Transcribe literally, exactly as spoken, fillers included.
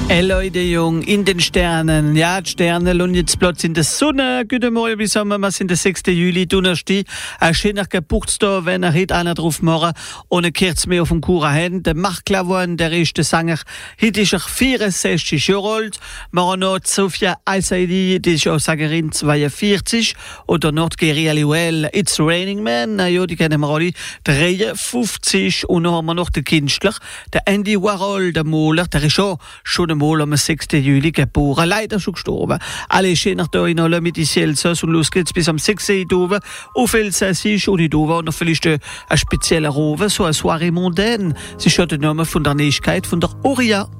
Hey Leute, Jung, in den Sternen. Ja, die Sterne schauen jetzt plötzlich in der Sonne. Guten Morgen, wie sagen wir, wir sind der sechsten Juli, Donnerstag. Ein schöner Geburtstag, wenn er heute einer drauf machen. Ohne Kerz mehr auf dem Kuchen haben. Der Marc Lavoine, der ist der Sänger. Heute ist er vierundsechzig Jahre alt. Wir haben noch Sophia Al-Saidi, die ist auch Sängerin, zweiundvierzig. Oder noch Geri Aliwell, It's Raining Man. Na ja, die kennen wir alle. dreiundfünfzig. Und dann haben wir noch den Künstler, der Andy Warhol, der Maler. Der ist auch schon mal am sechsten Juli geboren, leider schon gestorben. Alle schön nach da in alle mit die Celsius und los geht's bis am sechsten Juli auf Elsassisch und in Dover und noch vielleicht ein spezieller Rover, so eine Soirée mondaine. Sie ist ja der Name von der Nächtigkeit von der Oria.